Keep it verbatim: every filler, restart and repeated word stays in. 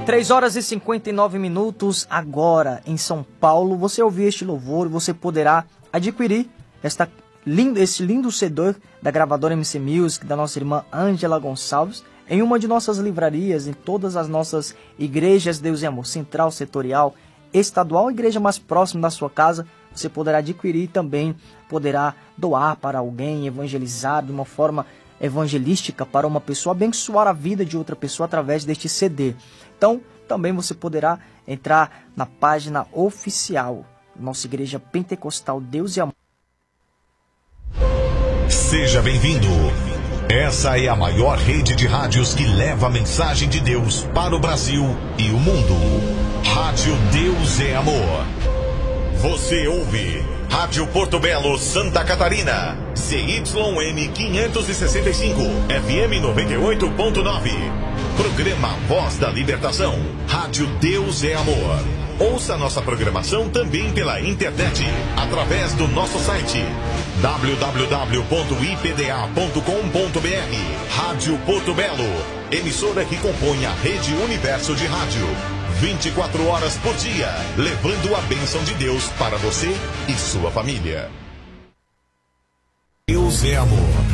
três horas e cinquenta e nove minutos agora em São Paulo. Você ouvir este louvor e você poderá adquirir esta lindo, esse lindo C D da gravadora M C Music, da nossa irmã Ângela Gonçalves, em uma de nossas livrarias, em todas as nossas igrejas Deus e Amor, central, setorial, estadual, igreja mais próxima da sua casa. Você poderá adquirir e também poderá doar para alguém, evangelizar de uma forma evangelística para uma pessoa, abençoar a vida de outra pessoa através deste C D. Então, também você poderá entrar na página oficial da nossa igreja pentecostal Deus e Amor. Seja bem-vindo. Essa é a maior rede de rádios que leva a mensagem de Deus para o Brasil e o mundo. Rádio Deus é Amor. Você ouve Rádio Porto Belo, Santa Catarina, C Y M quinhentos e sessenta e cinco, F M noventa e oito ponto nove. Programa Voz da Libertação, Rádio Deus é Amor. Ouça nossa programação também pela internet, através do nosso site w w w ponto i p d a ponto com ponto b r. Rádio Porto Belo, emissora que compõe a Rede Universo de Rádio. vinte e quatro horas por dia, levando a bênção de Deus para você e sua família. Deus é Amor.